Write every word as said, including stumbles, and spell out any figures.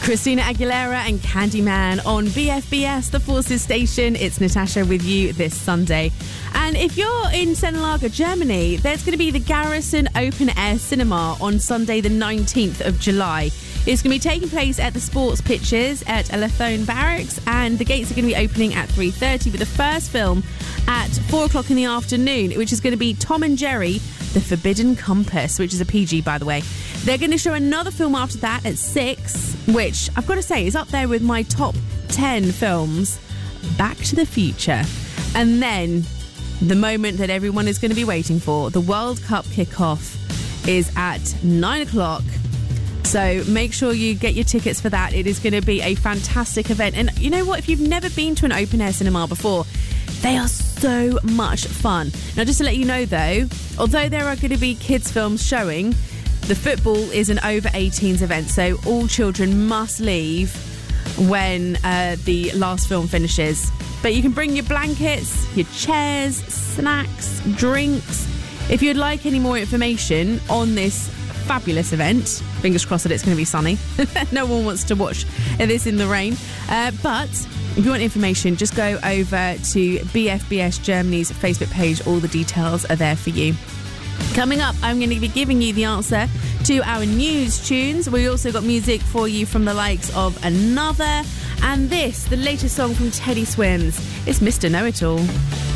Christina Aguilera and Candyman on B F B S, the Forces station. It's Natasha with you this Sunday. And if you're in Sennelager, Germany, there's going to be the Garrison Open Air Cinema on Sunday the nineteenth of July. It's going to be taking place at the sports pitches at Elethone Barracks, and the gates are going to be opening at three thirty, with the first film at four o'clock in the afternoon, which is going to be Tom and Jerry, The Forbidden Compass, which is a P G, by the way. They're going to show another film after that at six, which I've got to say is up there with my top ten films, Back to the Future. And then the moment that everyone is going to be waiting for, the World Cup kickoff, is at nine o'clock. So make sure you get your tickets for that. It is going to be a fantastic event. And you know what? If you've never been to an open air cinema before, they are so much fun. Now, just to let you know, though, although there are going to be kids' films showing, the football is an over eighteens event. So all children must leave when uh, the last film finishes. But you can bring your blankets, your chairs, snacks, drinks. If you'd like any more information on this fabulous event, fingers crossed that it's going to be sunny. No one wants to watch this in the rain. Uh, but if you want information, just go over to B F B S Germany's Facebook page. All the details are there for you. Coming up, I'm going to be giving you the answer to our news tunes. We also got music for you from the likes of Another, and this, the latest song from Teddy Swims. It's Mister Know-It-All.